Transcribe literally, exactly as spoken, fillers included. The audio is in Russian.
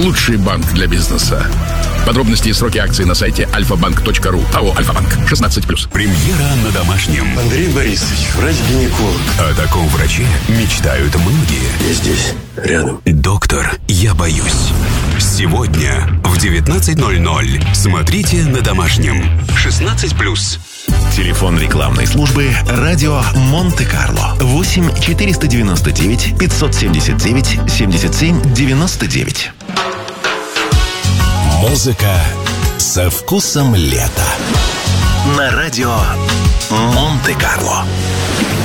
Лучший банк для бизнеса. Подробности и сроки акций на сайте альфа-банк точка ру. АО «Альфа-банк». шестнадцать плюс. Премьера на Домашнем. Андрей Борисович, врач-гинеколог. О таком враче мечтают многие. Я здесь, рядом. Доктор, я боюсь. Сегодня в девятнадцать ноль ноль смотрите на Домашнем. шестнадцать плюс. Телефон рекламной службы «Радио Монте-Карло». восемь четыреста девяносто девять пятьсот семьдесят девять семьдесят семь девяносто девять. Музыка со вкусом лета. На радио Монте-Карло.